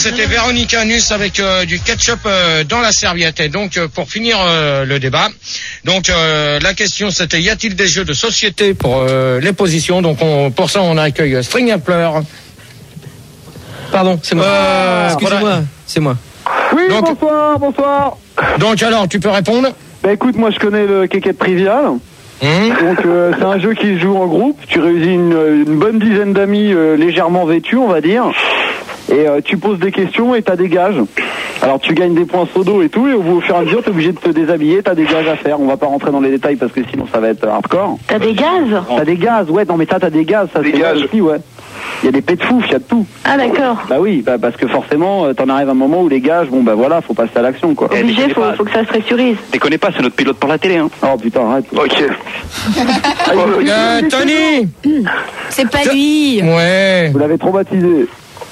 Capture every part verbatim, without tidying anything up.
c'était Véronique Anus avec euh, du ketchup euh, dans la serviette. Et donc, euh, pour finir euh, le débat, donc euh, la question c'était y a-t-il des jeux de société pour euh, les positions? Donc, on, pour ça, on accueille String and Pleur. Pardon, c'est moi. Euh, Excusez-moi, voilà. c'est moi. Oui, Donc- bonsoir, bonsoir. Donc, alors, tu peux répondre? Bah écoute, moi je connais le Kékette Trivial. Hum Donc euh, c'est un jeu qui se joue en groupe. Tu réunis une, une bonne dizaine d'amis euh, légèrement vêtus, on va dire. Et euh, tu poses des questions et t'as des gages. Alors tu gagnes des points sodo et tout. Et au fur et à mesure, t'es obligé de te déshabiller. T'as des gages à faire. On va pas rentrer dans les détails parce que sinon ça va être hardcore. T'as des gaz? T'as des gaz, ouais. Non mais t'as t'as des gaz, ça Des c'est gages. vrai aussi, ouais. Il y a des pets de fouf, il y a de tout. Ah d'accord. Bah oui, bah parce que forcément, euh, t'en arrives à un moment où les gages, bon bah voilà, faut passer à l'action quoi. Eh, Obligé, déconnez faut, pas. faut que ça se pressurise. Déconnez pas, c'est notre pilote pour la télé. Hein. Oh putain, arrête. Ok. euh, Tony. C'est pas lui. Ouais. Vous l'avez traumatisé.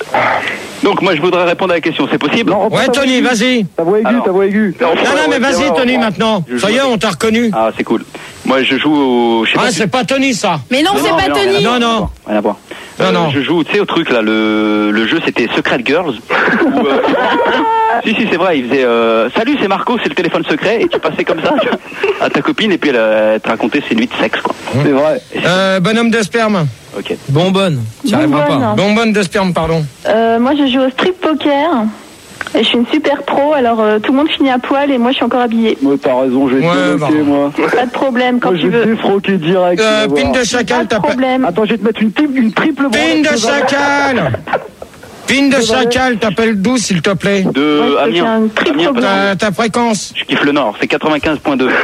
Donc moi je voudrais répondre à la question, c'est possible? Non, reprends Ouais, ta voix Tony, aiguë. vas-y. Ta voix aiguë, Alors. ta voix aiguë. Non, non, mais vas-y, Tony, maintenant. Je Ça y est, joue- on t'a reconnu. Ah, c'est cool. Moi je joue au... Je sais Ah, pas si- c'est pas Tony, ça. Mais non, c'est non, pas mais non, Tony. Non, non. Rien à voir. Non, Euh, non. Je joue, tu sais, au truc là, le, le jeu c'était Secret Girls. Où, euh, si, si, c'est vrai, il faisait euh, salut, c'est Marco, c'est le téléphone secret, et tu passais comme ça à ta copine, et puis elle, euh, elle te racontait ses nuits de sexe, quoi. C'est vrai. Euh, bonhomme de sperme. Ok. Bonbonne, tu arriveras pas. Bonbonne. Bonbonne de sperme, pardon. Euh, moi je joue au strip poker. Et je suis une super pro, alors euh, tout le monde finit à poil et moi je suis encore habillée. Moi, t'as raison, je vais Ouais, te bloquer, bah. moi. Pas de problème quand Moi, tu je vais te veux. défroquer direct. tu Euh, vas pin voir. de chacal, Pas de t'as pas... problème. Attends, je vais te mettre une, triple- une triple Pin de branlette. chacal. Pin de chacal, t'appelles d'où, s'il te plaît? De Ouais, c'est Amiens. un triple Amiens, blanc. Ta, ta fréquence. je kiffe le Nord, c'est quatre-vingt-quinze point deux.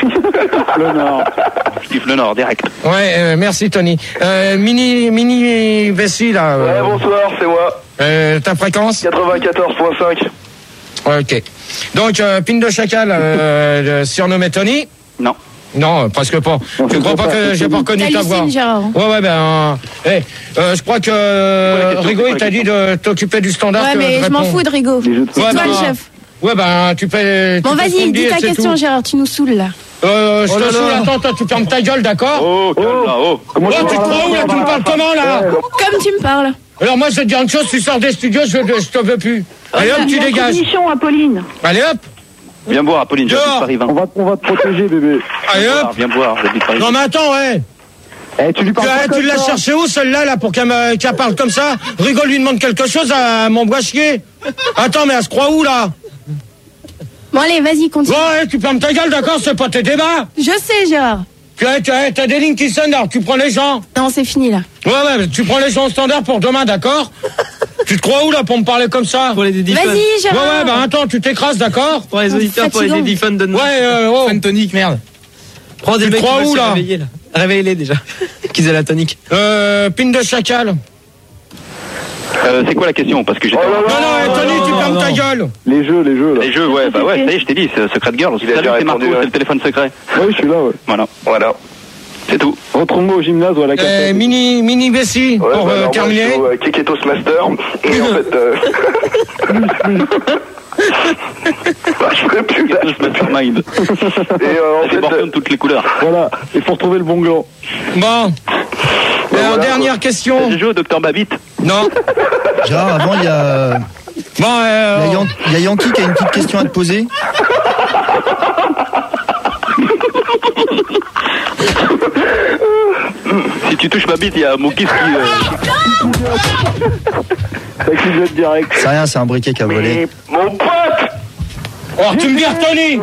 Le Nord. Je kiffe le Nord, direct. Ouais, euh, merci, Tony. Euh, mini, mini vessie, là. euh, Ouais, bonsoir, c'est moi. euh, ta fréquence? quatre-vingt-quatorze point cinq. Ouais, ok. Donc, euh, pin de chacal, euh, euh, surnommé Tony? Non. Non, euh, presque pas. Non, Tu c'est crois pas pas ça, que c'est j'ai pas Tony. reconnu ta voix? T'hallucines, Gérard. Ouais, ouais, ben, euh, hey, euh, je crois que euh, question, Rigo, c'est il quoi t'a la dit de t'occuper du standard. Ouais, que mais de je m'en répondre. fous de Rigo. Les jeux de C'est Ouais, toi bah, le chef. Ouais, ben, tu fais. Bon, tu fais ce qu'on vas-y, te dis dit, ta et c'est question, tout. Gérard, tu nous saoules là. Euh, je Oh te là saoule, là. attends, toi, tu fermes ta gueule, d'accord? Oh, calme là, oh. Comment Oh, tu te crois où, là? Tu me parles comment, là? Comme tu me parles. Alors, moi, je vais te dire une chose, tu sors des studios, je, je te veux plus. Allez, hop, tu Il y a un dégages. nichon, Apolline. Allez, hop. Viens boire, Apolline, j'habite Dehors. Paris vingt. On va, on va te protéger, bébé. Allez, Viens boire, hop. Viens boire, j'habite Paris Non, vingt. mais attends, ouais. Eh, tu lui Tu, parles euh, pas tu comme l'as ça. cherché où, celle-là, là, pour qu'elle me- qu'elle parle comme ça? Rigo lui demande quelque chose, elle m'envoie chier. Attends, mais elle se croit où, là? Bon, allez, vas-y, continue. Ouais, tu fermes ta gueule, d'accord? C'est pas tes débats. Je sais, Gérard. Tu as, tu as, t'as des lignes qui sonnent, alors tu prends les gens. Non, c'est fini là. Ouais, ouais, mais tu prends les gens au standard pour demain, d'accord? Tu te crois où, là, pour me parler comme ça? Pour les Dédiphones. Vas-y, Ouais, Gérard. ouais, bah attends, tu t'écrases, d'accord? Pour les auditeurs, pour les Fatigant. Dédiphones, donne-nous. Ouais, euh, oh. Une tonique, merde. Prends des Tu mecs crois qui veulent où, se là réveiller, là. Réveillez-les déjà. Qu'ils aient la tonique. Euh, pin de chacal. Euh, c'est quoi la question? Parce que j'ai. Non, non, eh, Tony, tu non, fermes non. ta gueule. Les jeux, les jeux, là. Les jeux, ouais, bah ouais, ça y est, je t'ai dit, c'est Secret Girls. Il a Salut, déjà c'est Marco, répondu, ouais. c'est le téléphone secret. Oui, je suis là, ouais. Voilà, Voilà. c'est tout. Retrouve-moi au gymnase ou à la Euh, café. mini, mini vessie, Ouais, pour bah, euh, alors, terminer. moi, je joue à Keketos Master. Et en fait. Euh... bah, je ferai plus là. Je Mastermind. Et euh, en C'est fait. bordeaux de toutes les couleurs. Voilà, il faut retrouver le bon gland. Bon. Et en voilà, dernière question. J'ai joué au Docteur Babbitt. Non. Gérard, avant, il y a, Bon, euh, il y a Yan- il y a Yankee qui a une petite question à te poser. Si tu touches ma bite, il y a mon kiss qui. Euh... Ça qui doit être direct. C'est rien, c'est un briquet qui a volé. Mais mon pote. oh, tu me vires, Tony.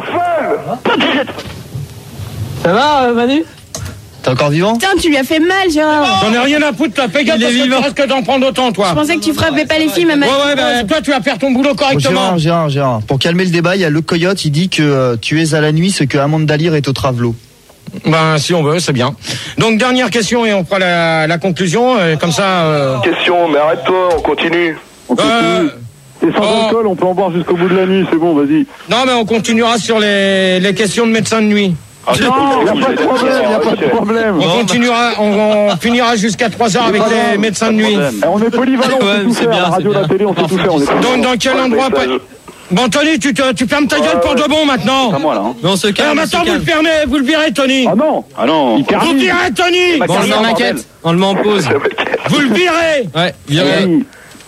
Ça va, euh, Manu? T'es encore vivant? Putain, tu lui as fait mal, Gérard. J'en ai rien à foutre, toi. Fais gaffe Il est parce que tu vivant. risques d'en prendre autant, toi. Je pensais que tu frappais pas les filles, même. Ouais, ouais, bah, toi, tu vas faire ton boulot Bon, correctement. Gérard, Gérard, Gérard. Pour calmer le débat, il y a le coyote, il dit que euh, tu es à la nuit ce que Amanda Lear est au travelot. Ben, si on veut, c'est bien. Donc, dernière question et on fera la, la conclusion. euh, comme ça. Euh... Question, mais arrête-toi, on continue. On continue. Euh, Et sans oh. alcool, on peut en boire jusqu'au bout de la nuit, c'est bon, vas-y. non, mais on continuera sur les, les questions de médecins de nuit. Ah, c'est Non, cool, y a c'est pas cool, de problème, y a pas de problème. On continuera, on, on finira jusqu'à trois heures avec les médecins de nuit. Eh, on est polyvalent, on Ouais, sait tout c'est faire. bien, La radio, c'est la bien. télé, on sait tout faire. On est Donc, dans quel endroit pas- Bon, Tony, tu, te, tu fermes ta gueule pour de bon maintenant. pas moi là. Hein. Mais on se Alors calme, on se maintenant, vous le calme. fermez, vous le virez, Tony. Ah non, Ah non. il Vous le termine. virez, Tony. Bah, Bon, on le met en Bordel. maquette. On le met en pause. Vous le virez. Ouais, viré. Oui.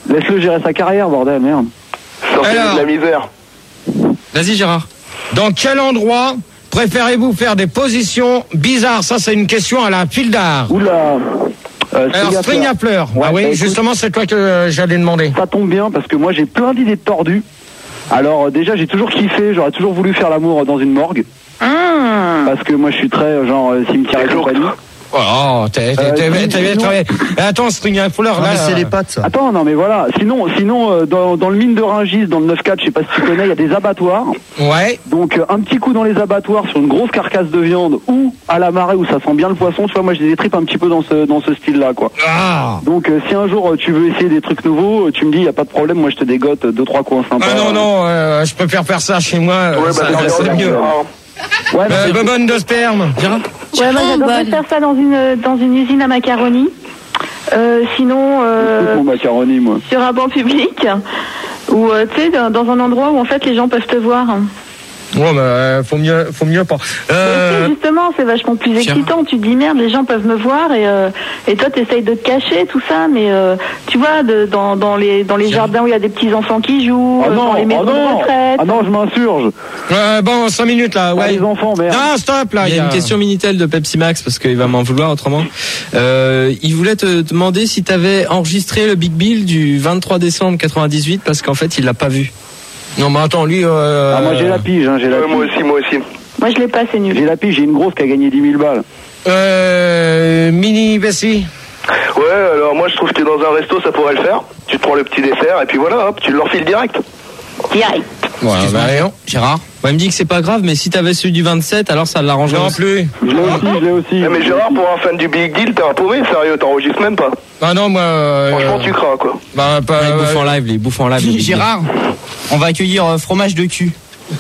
Laisse-le gérer sa carrière, bordel, merde. Sortez Alors. de la misère. Vas-y, Gérard. Dans quel endroit préférez-vous faire des positions bizarres? Ça, c'est une question à la file d'art. Oula. Euh, Alors, string à string à fleurs. fleurs. Ouais, Ah oui, bah, écoute, justement, c'est toi que euh, j'allais demander. ça tombe bien parce que moi j'ai plein d'idées tordues. Alors euh, déjà j'ai toujours kiffé, j'aurais toujours voulu faire l'amour dans une morgue. Parce que moi je suis très euh, genre euh, cimetière et compagnie. Oh, t'es, t'es, Euh, t'es, sinon- t'es- t'es- t'es- Attends, string à fleurs, Non, là. mais c'est euh, les pattes, ça. Attends, non mais voilà, sinon, sinon euh, dans, dans le mine de Rungis, dans le neuf quatre, je sais pas si tu connais, il y a des abattoirs. Ouais. Donc euh, un petit coup dans les abattoirs sur une grosse carcasse de viande ou à la marée où ça sent bien le poisson, tu vois, moi j'ai des tripes un petit peu dans ce, dans ce style-là, quoi. Ah. Donc euh, si un jour euh, tu veux essayer des trucs nouveaux, euh, tu me dis, il y a pas de problème, moi je te dégote euh, deux trois coins sympas. Ah non, non, euh, je préfère faire ça chez moi. euh, Ouais, ça- bah, c'est c'est mieux. Ouais, Euh, mais- bonbonne de sperme. Gérard. Ouais, moi j'adorerais bonne. faire ça dans une, dans une usine à macaroni. Euh, sinon, euh, mon macaroni, moi. sur un banc public, ou euh, tu sais, dans, dans un endroit où en fait les gens peuvent te voir. Ouais, mais euh, faut mieux, faut mieux pas. Euh, Et justement, c'est vachement plus Tiens. excitant. Tu te dis merde, les gens peuvent me voir et, euh, et toi t'essayes de te cacher, tout ça, mais euh, tu vois, de, dans, dans les, dans les jardins où il y a des petits enfants qui jouent, Oh euh, non, dans les oh maisons de non, retraite. ah non, je m'insurge. euh, bon, cinq minutes là, Ah, ouais. les enfants, merde. Non, stop là. Il y a une question Minitel de Pepsi Max parce qu'il va m'en vouloir autrement. Euh, il voulait te demander si tu avais enregistré le Big Bill du vingt-trois décembre quatre-vingt-dix-huit parce qu'en fait il l'a pas vu. Non, mais attends, lui. Euh... Ah, moi j'ai la pige, hein, j'ai la Ouais, pige. moi aussi, moi aussi. Moi je l'ai pas, c'est nul. J'ai la pige, j'ai une grosse qui a gagné dix mille balles. Euh, mini Bessie. Ouais, alors moi je trouve que dans un resto ça pourrait le faire. Tu te prends le petit dessert et puis voilà, hop, tu le refiles direct. Direct. Ouais, bah, non. Gérard. Ouais, il me dit que c'est pas grave, mais si t'avais celui du vingt-sept, alors ça l'arrangerait. Non aussi. plus. Je l'ai aussi, je l'ai aussi. Eh, mais Gérard, pour un fan du Big Deal, t'es un paumé, sérieux, t'enregistres même pas. Ah non, moi. Euh, Franchement, tu crains quoi. Bah, pas. Ouais, il bouffe euh, en live, les bouffe en live. les Big Bill. Gérard, on va accueillir euh, fromage de cul.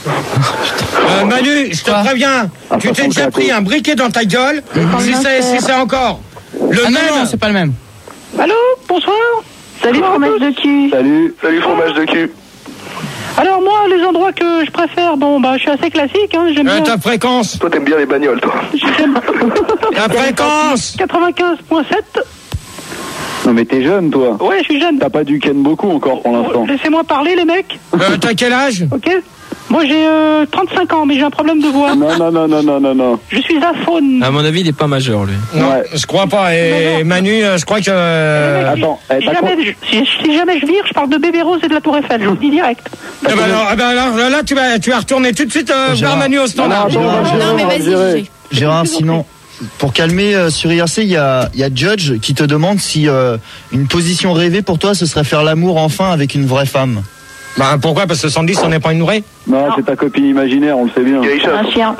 euh, Manu, je te Quoi préviens. Ah, tu ça t'es sent déjà le pris gâteau. un briquet dans ta gueule. Si c'est, si c'est encore le Ah non, même. non, c'est pas le même. Allô, bonsoir. Salut fromage de cul. Salut. Salut fromage de cul. Alors moi, les endroits que je préfère, bon bah je suis assez classique, hein, j'aime Euh, bien. ta fréquence. Toi t'aimes bien les bagnoles toi. J'aime Ta fréquence. quatre-vingt-quinze virgule sept. Non mais t'es jeune toi. Ouais, je suis jeune. T'as pas du ken beaucoup encore pour l'instant. Laissez-moi parler les mecs, Euh, t'as quel âge? ok? Moi j'ai euh, trente-cinq ans, mais j'ai un problème de voix. Non, non, non, non, non, non, non. Je suis aphone. À mon avis, il est pas majeur lui. Non, Ouais. je crois pas. Et Manu, euh, je crois que. euh, Attends, eh, Si t'as jamais, quoi je, si, si jamais je vire, je parle de Bébé Rose et de la Tour Eiffel, je vous le dis direct. eh ben alors, eh ben alors, là, tu vas, tu vas retourner tout de suite euh, vers Gérard. Manu au standard. Non, non, attends, Non, Gérard, mais on va vas-y, gérer. Gégé. Gérard, sinon, pour calmer euh, sur I R C, il y a, il y a Judge qui te demande si euh, une position rêvée pour toi, ce serait faire l'amour enfin avec une vraie femme. Bah, pourquoi? Parce que Sandy, on n'est pas une nourrie. Non, c'est ta copine imaginaire, on le sait bien. Geisha. Un chien.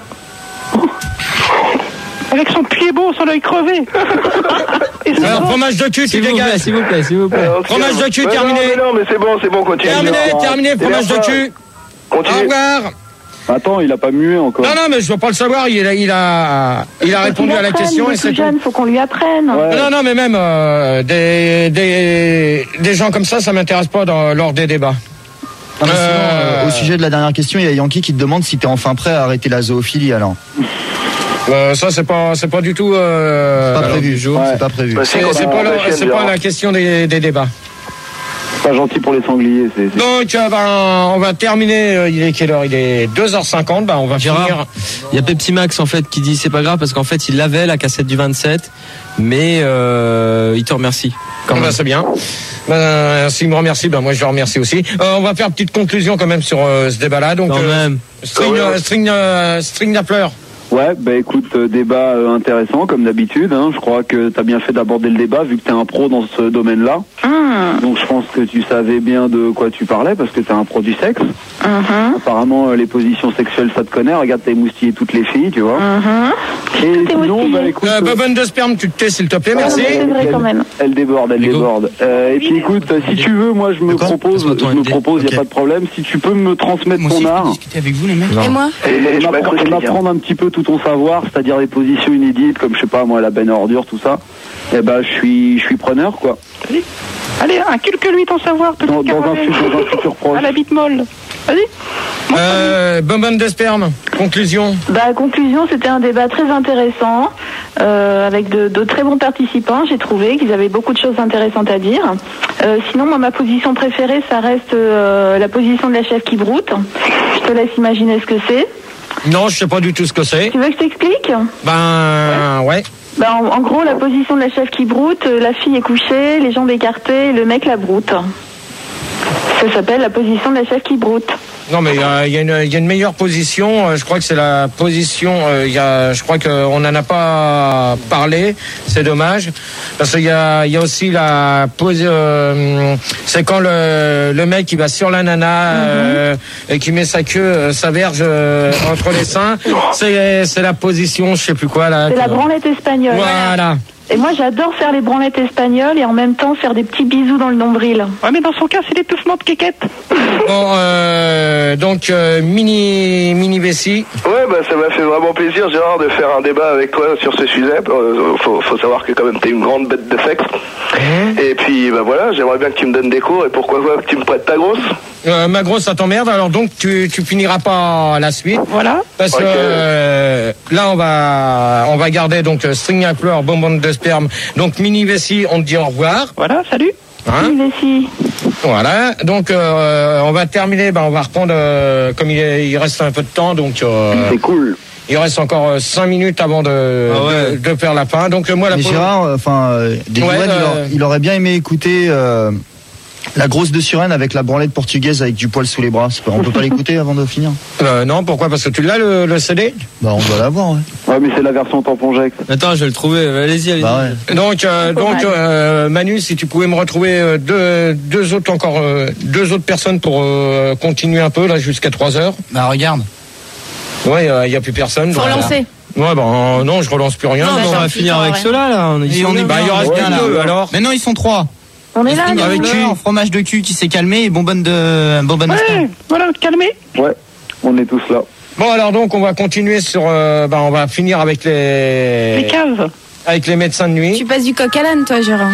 Avec son pied beau, son œil crevé. Et son Alors, ventre. fromage de cul, tu S'il vous plaît, dégages. s'il vous plaît, s'il vous plaît. Alors, on se Fromage calme. de cul, Ouais, terminé. Non, mais non, mais c'est bon, c'est bon, continue. Terminé, terminé, fromage de cul. Au Continue. revoir. Attends, il a pas mué encore. Non, non, mais je veux pas le savoir. Il a, il a, il a Faut répondu qu'il à la apprenne, question il est et c'est tout tout. jeune, faut qu'on lui apprenne. Ouais. Non, non, mais même euh, des, des, des gens comme ça, ça m'intéresse pas dans, lors des débats. Ah, mais sinon, Euh, euh, au sujet de la dernière question, il y a Yankee qui te demande si t'es enfin prêt à arrêter la zoophilie alors. Euh, ça, c'est pas, c'est pas du tout. Euh, Pas alors, prévu, ouais. c'est pas prévu. Bah, C'est quand c'est on pas, a la, la chienne, c'est pas Gérard. la question des, des débats. Pas gentil pour les sangliers, c'est. c'est- Donc, euh, ben, on va terminer. euh, il est quelle heure? Il est deux heures cinquante. Ben, on va Gérard, finir. il y a Pepsi Max en fait qui dit c'est pas grave parce qu'en fait il l'avait la cassette du vingt-sept, mais euh, il te remercie. Quand Ben, même. c'est bien. Ben, s'il me remercie, ben moi je le remercie aussi. Euh, on va faire une petite conclusion quand même sur euh, ce débat-là. Donc, Quand euh, même. string, euh, string, euh, string à fleurs. Ouais, bah écoute, euh, débat euh, intéressant comme d'habitude. Hein. Je crois que t'as bien fait d'aborder le débat vu que t'es un pro dans ce domaine-là. Hum, Donc je pense que tu savais bien de quoi tu parlais parce que t'es un pro du sexe. hum, Apparemment euh, les positions sexuelles ça te connaît. Regarde, t'as émoustillé toutes les filles, tu vois. hum. Et Tout est sinon, moustillé. bah écoute, Euh, euh, Bobonne de sperme, tu te tais s'il te plaît, merci. Ah, c'est vrai quand même. elle déborde, elle Hugo. déborde. Euh, et puis écoute, euh, si tu veux, moi je me D'accord. propose, Passe-moi ton je me M D. propose, y Ok. a pas de problème. Si tu peux me transmettre Moi aussi, ton je peux art. discuter avec vous, les mecs. Et moi? Et Et je m'appre- m'accroche, et les gars. m'apprendre un petit peu tout ton savoir, c'est-à-dire les positions inédites, comme je sais pas moi, la benne à ordures, tout ça. Eh ben, je suis, je suis preneur, quoi. Allez, inculque-lui ton savoir, petit Dans, dans un, caravelle. fu- dans un futur proche. À la bite molle. Vas-y. Euh, Bobonne de sperme, conclusion. Bah, conclusion, c'était un débat très intéressant, euh, avec de, de très bons participants. J'ai trouvé qu'ils avaient beaucoup de choses intéressantes à dire. Euh, sinon, moi, ma position préférée, ça reste euh, la position de la chef qui broute. Je te laisse imaginer ce que c'est. Non, je sais pas du tout ce que c'est. Tu veux que je t'explique? Ben, ouais. Ben, en, en gros, la position de la chef qui broute, euh, la fille est couchée, les jambes écartées, le mec la broute. Ça s'appelle la position de la chef qui broute. Non, mais il euh, y, y, y a une meilleure position. Euh, je crois que c'est la position. Euh, y a, je crois qu'on n'en a pas parlé. C'est dommage parce qu'il y a, y a aussi la pose. Euh, c'est quand le, le mec il va sur la nana euh, mm-hmm. et qui met sa queue, euh, sa verge euh, entre les seins. C'est, c'est la position. Je sais plus quoi là. C'est que... la branlette espagnole. Voilà. Et moi, j'adore faire les branlettes espagnoles et en même temps faire des petits bisous dans le nombril. Ouais, mais dans son cas, c'est l'étouffement de quéquette. Bon, euh, donc, euh, mini, mini vessie. Ouais, bah, ça m'a fait vraiment plaisir, Gérard, de faire un débat avec toi sur ce sujet. Euh, faut, faut savoir que quand même, t'es une grande bête de sexe. Mmh. Et puis, bah voilà, j'aimerais bien que tu me donnes des cours et pourquoi pas que tu me prêtes ta grosse. Euh, ma grosse, ça t'emmerde, alors donc tu, tu finiras pas la suite. Voilà. Parce okay. que euh, là, on va, on va garder donc string à pleurs, bonbon de sperme. Donc, mini vessie, on te dit au revoir. Voilà, salut. Hein mini vessie. Voilà, donc euh, on va terminer, ben, on va reprendre, euh, comme il, est, il reste un peu de temps, donc... Euh, c'est cool. Il reste encore cinq minutes avant de, ah ouais. de, de faire la fin. Donc moi, la Mais Gérard, enfin, euh, des ouais, nouvelles, euh... il, il aurait bien aimé écouter... Euh... La grosse de Suresnes avec la branlette portugaise avec du poil sous les bras. On peut pas l'écouter avant de finir? euh, Non, pourquoi? Parce que tu l'as le, le C D? Bah on doit l'avoir, ouais. Ouais, mais c'est la version tampon Jack. Attends, je vais le trouver. Allez-y, allez-y. Bah ouais. Donc, euh, donc euh, Manu, si tu pouvais me retrouver deux, deux autres encore, euh, deux autres personnes pour euh, continuer un peu là jusqu'à trois heures. Bah regarde. Ouais, il euh, y a plus personne. Faut bah, relancer. Ouais, bah non, je relance plus rien. Non, non, on va finir avec ceux-là là. On est, on est bah, il y en reste bien deux alors. Mais non, ils sont trois. On est là, avec cul, fromage de cul qui s'est calmé et bonbonne de bonbonne de Ouais, voilà, calmé. Ouais, on est tous là. Bon alors donc on va continuer sur, euh, bah on va finir avec les. Les caves. Avec les médecins de nuit. Tu passes du coq à l'âne, toi, Gérard.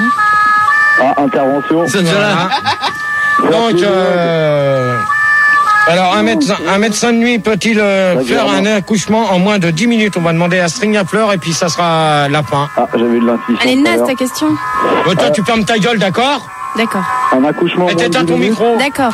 Ah, intervention. C'est déjà là. Donc. Euh... Alors, un médecin, un médecin de nuit peut-il euh, faire un accouchement en moins de dix minutes? On va demander à String à fleur et puis ça sera la fin. Ah, j'avais de l'intuition. Elle est naze, ta question. Bon, toi, euh... tu fermes ta gueule, d'accord? D'accord. Un accouchement en moins de dix minutes. Éteins ton micro. D'accord.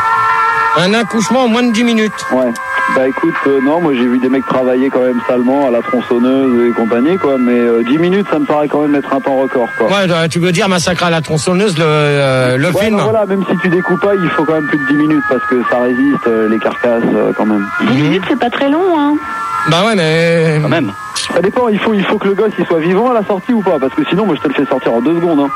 Un accouchement en moins de dix minutes. Ouais. Bah écoute, euh, non, moi j'ai vu des mecs travailler quand même salement à la tronçonneuse et compagnie, quoi, mais euh, dix minutes, ça me paraît quand même être un temps record, quoi. Ouais, tu veux dire Massacre à la tronçonneuse, le, euh, le ouais, film. Non, voilà, même si tu découpes pas, il faut quand même plus de dix minutes parce que ça résiste, euh, les carcasses, euh, quand même. dix minutes, c'est pas très long, hein. Bah ouais, mais... Quand même. Ça dépend, il faut, il faut que le gosse il soit vivant à la sortie ou pas, parce que sinon, moi je te le fais sortir en deux secondes, hein.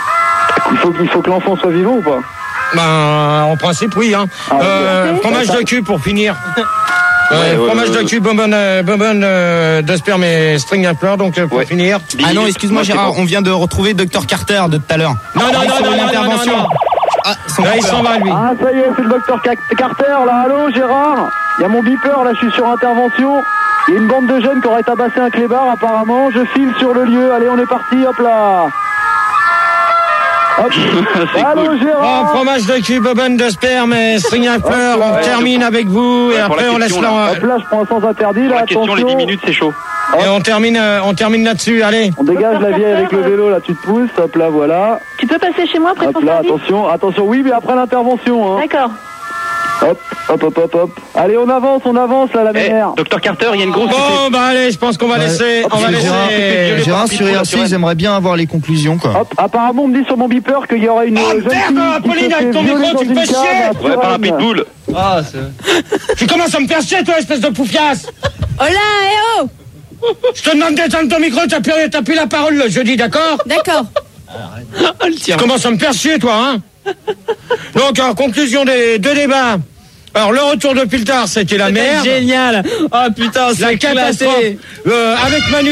Il faut, il faut que l'enfant soit vivant ou pas? Bah, en principe, oui, hein. Ah, euh, okay. Fromage de cul pour finir. Ouais, ouais, fromage ouais, de cul, bonbonne, euh, bonbonne euh, de sperme et string à fleur, donc euh, pour ouais. finir. Ah non, excuse-moi Gérard, on vient de retrouver docteur Carter de tout à l'heure. Non, non, non, non, non, non, non, non. Ah, là, il s'en va, lui. Ah, ça y est, c'est le docteur Carter, là. Allô, Gérard? Il y a mon beeper, là, je suis sur intervention. Il y a une bande de jeunes qui auraient tabassé un clébard, apparemment. Je file sur le lieu. Allez, on est parti, hop là. Hop. Allô, cool. Gérard. Bon, fromage de cul, bonbonne de sperme et string à fleur. On ouais, termine ouais, avec vous ouais, et après on laisse là. Hop là, je prends sans interdit, là, la attention. question, les dix minutes, c'est chaud. Et on termine, euh, on termine là-dessus, allez. On dégage la vieille avec le vélo, là, tu te pousses, hop là, voilà. Tu peux passer chez moi après hop ton là, service. attention, attention, oui, mais après l'intervention, hein. D'accord. Hop, hop, hop, hop, hop. Allez, on avance, on avance, là, la hey, mère. Docteur Carter, il y a une grosse... Bon, bah allez, je pense qu'on va ouais. laisser... Hop, on va laisser... Gérard, Gérard sur I R C, j'aimerais bien avoir les conclusions, quoi. Hop, apparemment, on me dit sur mon beeper qu'il y aurait une... Oh, jeune merde, Pauline, avec ton micro, tu me fais chier. Ouais, par un pitbull. Ah, c'est... Tu commences à me faire chier, toi, espèce de poufiasse. Oh là, eh oh. Je te demande d'éteindre ton micro, t'as plus, t'as plus la parole le jeudi, d'accord? D'accord. Oh, tu commences à me faire chier, toi, hein. Donc, en conclusion des deux débats... Alors, le retour de Piltard, c'était la merde. Génial. Oh putain, c'est la catastrophe. Euh, avec Manu.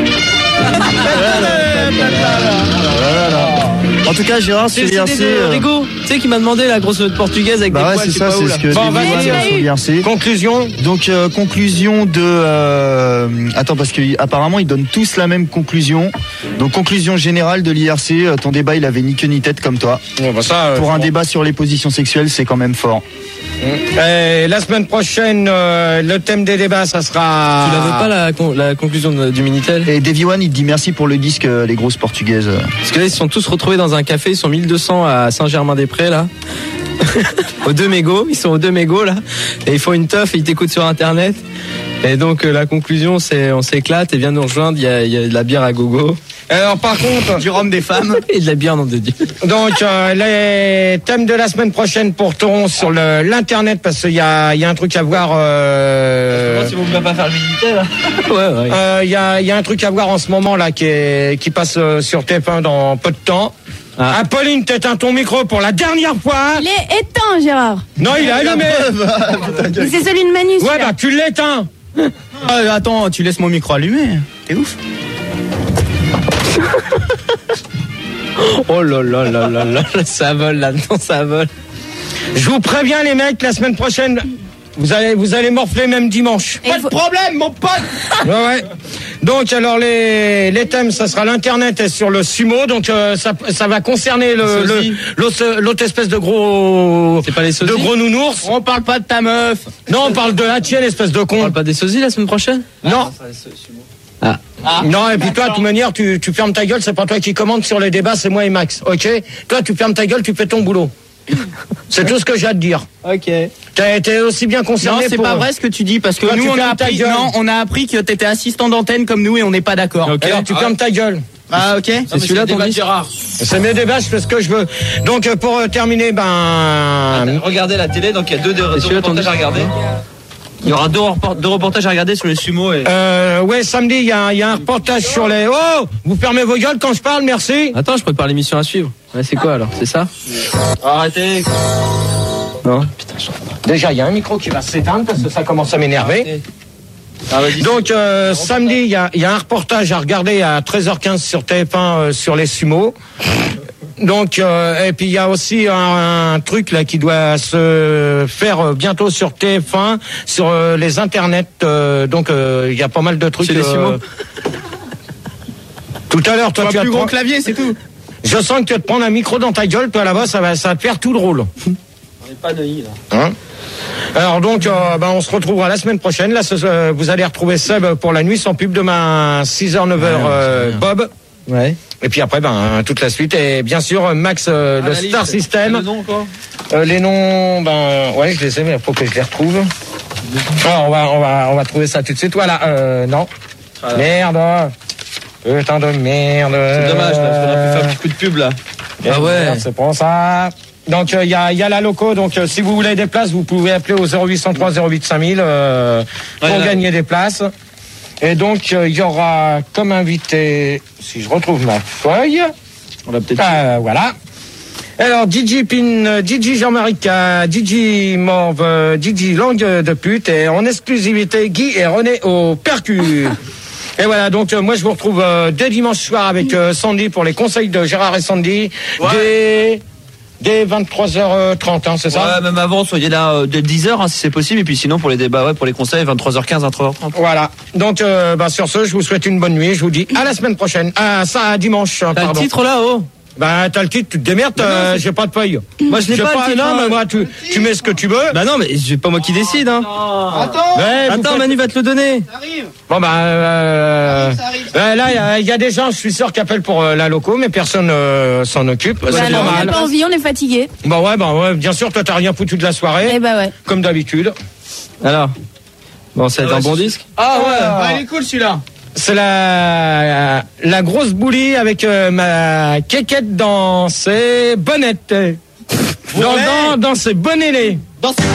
En tout cas, Gérard, c'est l'I R C. Euh... Rigaud, tu sais qui m'a demandé la grosse portugaise avec bah des ouais, poils. c'est ça, c'est ce que bon, vas-y, sur l'I R C. Conclusion. Donc euh, conclusion de. Euh... Attends, parce que apparemment ils donnent tous la même conclusion. Donc conclusion générale de l'I R C. Ton débat, il avait ni queue ni tête comme toi. Bon, bah ça, Pour euh, un bon. débat sur les positions sexuelles, c'est quand même fort. Et la semaine prochaine, euh, le thème des débats, ça sera... Tu l'avais pas la, con- la conclusion de- du Minitel? Et Davy One, il te dit merci pour le disque, euh, les grosses portugaises. Parce que là, ils se sont tous retrouvés dans un café, ils sont mille deux cents à Saint-Germain-des-Prés, là. Aux deux mégots, ils sont aux deux mégots, là. Et ils font une teuf et ils t'écoutent sur Internet. Et donc, euh, la conclusion, c'est on s'éclate et viens nous rejoindre, il y a, il y a de la bière à gogo. Alors par contre, Du rhum des femmes. Et de la bière, nom de Dieu. donc euh, les thèmes de la semaine prochaine porteront sur le- l'internet parce qu'il y a, il y a un truc à voir. Euh, Si vous ne pouvez pas faire le Minitel, là. Ouais, ouais. euh, Il y, a, il y a un truc à voir en ce moment là qui, est, qui passe euh, sur T F un dans peu de temps. Ah. Apolline, t'éteins ton micro pour la dernière fois. Il est éteint, Gérard. Non, il est allumé. Mais c'est celui de Manu. Ouais, celui-là. bah tu l'éteins. Ah, attends, tu laisses mon micro allumé. T'es ouf. Oh là là là là là, ça vole là-dedans, ça vole. Je vous préviens les mecs, la semaine prochaine, vous allez, vous allez morfler même dimanche. Et il faut- problème, mon pote. Ouais, ouais. Donc alors les, les thèmes, ça sera l'internet et sur le sumo, donc euh, ça, ça va concerner le, Les le sosies. l'autre, l'autre espèce de gros, C'est pas les de sosies? gros nounours. On parle pas de ta meuf. Non, on parle de la tienne, espèce de On con. parle pas des sosies la semaine prochaine? Non. Ah. Non, et puis toi, de toute manière, tu, tu fermes ta gueule, c'est pas toi qui commande sur les débats, c'est moi et Max, ok? Toi, tu fermes ta gueule, tu fais ton boulot. C'est tout ce que j'ai à te dire. Ok. T'as été aussi bien Non, concerné c'est pour... pas vrai ce que tu dis parce que Toi, nous tu on a fermes ta appris gueule. non, on a appris que t'étais assistant d'antenne comme nous et on n'est pas d'accord. Ok. Alors, tu fermes ta gueule. Ah OK. C'est celui-là ton disque? C'est mes débats, je fais ce que je veux. Donc, euh, pour euh, terminer, ben... Regardez la télé, donc il y a deux, deux, deux celui-là, ton reportages à regarder. Il y aura deux, report- deux reportages à regarder sur les sumo et... Euh, ouais, samedi, il y, a un- il y a un reportage sur les... Oh, vous fermez vos gueules quand je parle, merci. Attends, je prépare l'émission à suivre. Ouais, c'est quoi alors? C'est ça? Arrêtez. Non. Déjà, il y a un micro qui va s'éteindre parce que ça commence à m'énerver. Ah, vas-y. Donc, euh, samedi, il y a, il y a un reportage à regarder à treize heures quinze sur T F un euh, sur les sumos. Donc, euh, et puis il y a aussi un, un truc là qui doit se faire euh, bientôt sur T F un, sur euh, les internets. euh, donc, euh, il y a pas mal de trucs. C'est les sumos. Tout à l'heure, toi, tu Un vas plus te gros prendre- clavier, c'est tout. Je sens que tu vas te prendre un micro dans ta gueule, toi là-bas, ça va, ça va te faire tout le rôle. On n'est pas de i là. Hein Alors donc, euh, ben, on se retrouvera la semaine prochaine. Là, ce- euh, vous allez retrouver Seb pour la nuit sans pub demain six heures neuf heures Ouais, euh, c'est bien. Bob. Ouais. Et puis après, ben toute la suite et bien sûr Max euh, Ah, le la liste. Star System. Le nom encore Euh, les noms, ben ouais, je les ai, mais il faut que je les retrouve. Alors on va, on va, on va trouver ça tout de suite. Voilà, euh, non. Voilà. Merde. Putain de merde. C'est dommage, là, faudrait plus faire un petit coup de pub là. Ah ouais. C'est pour ça. Donc il y, a, y a la loco, donc euh, si vous voulez des places, vous pouvez appeler au zéro huit cent trois zéro huit cinq mille euh, pour Ouais, là. gagner des places. Et donc il euh, y aura comme invité, si je retrouve ma feuille, On l'a peut-être. euh, voilà. Alors D J Pin, euh, D J Jean-Marie K, D J Morve, euh, D J Langue de pute et en exclusivité Guy et René au percu. Et voilà, donc euh, moi je vous retrouve euh, dès dimanche soir avec euh, Sandy pour les conseils de Gérard et Sandy. Ouais. Dès, dès vingt-trois heures trente, hein, c'est ça? Ouais, même avant, soyez là euh, dès dix heures hein, si c'est possible. Et puis sinon, pour les débats, ouais, pour les conseils, vingt-trois heures quinze, vingt-trois heures trente. Voilà. Donc euh, bah, sur ce, je vous souhaite une bonne nuit. Je vous dis à la semaine prochaine. Ah, ça, à dimanche. T'as pardon. le titre là-haut? Bah t'as le titre, tu te démerdes, euh, j'ai pas de feuille. Moi, je l'ai J'ai pas, le titre, non, moi. mais moi tu, tu mets ce que tu veux. Bah non, mais c'est pas moi qui décide, hein. Attends, Ouais, vous Attends, faites- Manu va te le donner. ça arrive. Bon bah euh, Ça arrive, euh, là il y a- il y, a des gens, je suis sûr, qui appellent pour euh, la loco, mais personne euh, s'en occupe. Bah c'est non, on n'a normal. pas envie, on est fatigué. Bah ouais, bah ouais, bien sûr, toi t'as rien foutu de la soirée, Eh bah ouais. comme d'habitude. Alors. Bon, ça va être un bon disque. Ah ouais. Ah, il est cool celui-là. C'est la la grosse boulie avec euh, ma quéquette dans ses bonnettes. Dans, dans, dans ses bonnets. Dans